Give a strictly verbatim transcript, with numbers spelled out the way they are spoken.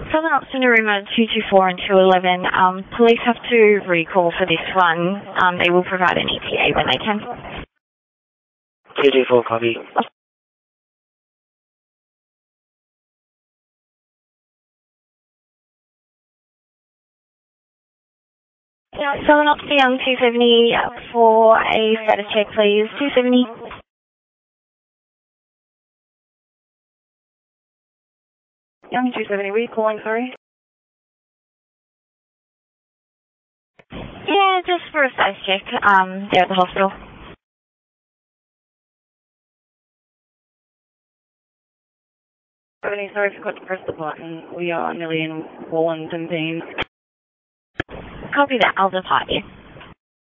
Southern Oxton Aruma two two four and two eleven, um, police have to recall for this one. Um, they will provide an E T A when they can. two two four, copy. Yeah, Southern Oxton Young two seventy for a status check, please. two seventy. Young two seventy, were you calling, sorry? Yeah, just for a status check, um, there at the hospital. Seventy, sorry, forgot to press the button. We are nearly in Wallington. Copy that, I'll depart you.